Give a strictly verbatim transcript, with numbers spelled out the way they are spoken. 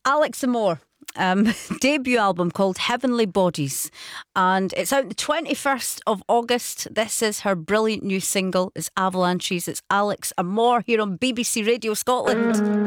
Alex Amore. Um, debut album called Heavenly Bodies, and it's out the twenty-first of August. This is her brilliant new single. It's Avalanches. It's Alex Amore here on B B C Radio Scotland.